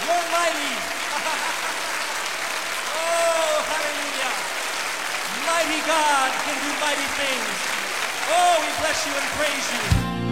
You're mighty. Oh, hallelujah. Mighty God can do mighty things. Oh, we bless you and praise you.